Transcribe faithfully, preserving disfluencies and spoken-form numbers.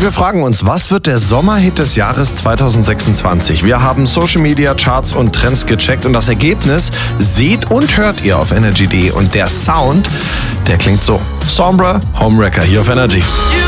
wir fragen uns, was wird der Sommerhit des Jahres zwanzig sechsundzwanzig? Wir haben Social Media, Charts und Trends gecheckt und das Ergebnis seht und hört ihr auf energy punkt de. Und der Sound, der klingt so. Sombra, Homewrecker hier auf Energy.